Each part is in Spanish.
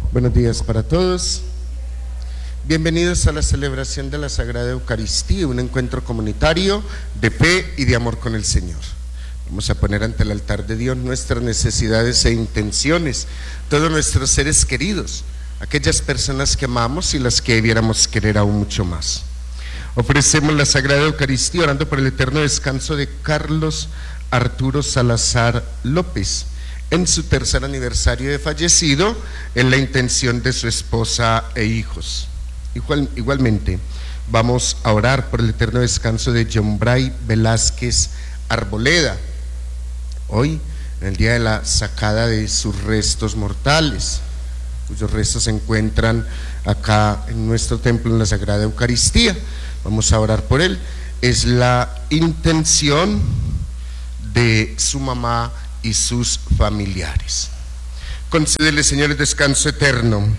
Buenos días para todos. Bienvenidos a la celebración de la Sagrada Eucaristía, un encuentro comunitario de fe y de amor con el Señor. Vamos a poner ante el altar de Dios nuestras necesidades e intenciones, todos nuestros seres queridos, aquellas personas que amamos y las que debiéramos querer aún mucho más. Ofrecemos la Sagrada Eucaristía orando por el eterno descanso de Carlos Arturo Salazar López, en su tercer aniversario de fallecido, en la intención de su esposa e hijos. Igualmente, vamos a orar por el eterno descanso de John Bray Velázquez Arboleda, hoy, en el día de la sacada de sus restos mortales, cuyos restos se encuentran acá en nuestro templo en la Sagrada Eucaristía. Vamos a orar por él. Es la intención de su mamá y sus familiares. Concédele, Señor, el descanso eterno.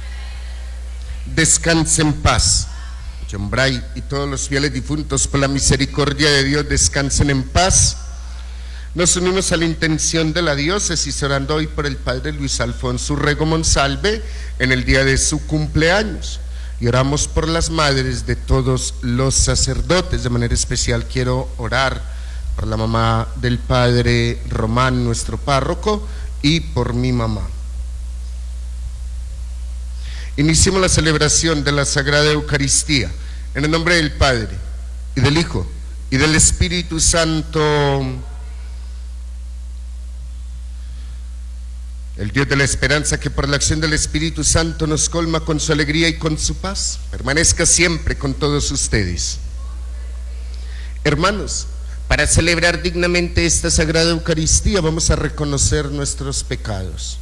Descanse en paz. John Bray y todos los fieles difuntos, por la misericordia de Dios, descansen en paz. Nos unimos a la intención de la diócesis, orando hoy por el padre Luis Alfonso Urrego Monsalve en el día de su cumpleaños. Y oramos por las madres de todos los sacerdotes. De manera especial quiero orar por la mamá del padre Román, nuestro párroco, y por mi mamá. Iniciemos la celebración de la Sagrada Eucaristía en el nombre del Padre, y del Hijo, y del Espíritu Santo. El Dios de la esperanza, que por la acción del Espíritu Santo nos colma con su alegría y con su paz, permanezca siempre con todos ustedes. Hermanos, para celebrar dignamente esta Sagrada Eucaristía vamos a reconocer nuestros pecados.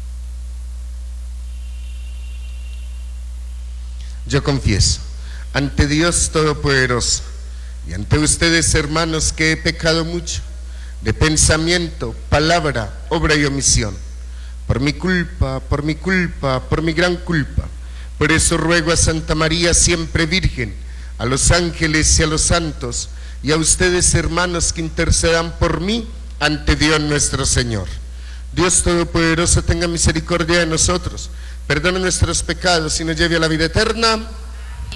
Yo confieso ante Dios Todopoderoso y ante ustedes, hermanos, que he pecado mucho de pensamiento, palabra, obra y omisión, por mi culpa, por mi gran culpa. Por eso ruego a Santa María, siempre Virgen, a los ángeles y a los santos, y a ustedes, hermanos, que intercedan por mí ante Dios nuestro Señor. Dios Todopoderoso tenga misericordia de nosotros, perdone nuestros pecados y nos lleve a la vida eterna.